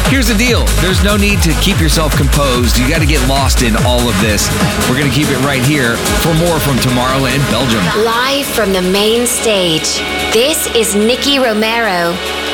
Here's the deal. There's no need to keep yourself composed. You got to get lost in all of this. We're going to keep it right here for more from Tomorrowland Belgium. Live from the main stage, this is Nicky Romero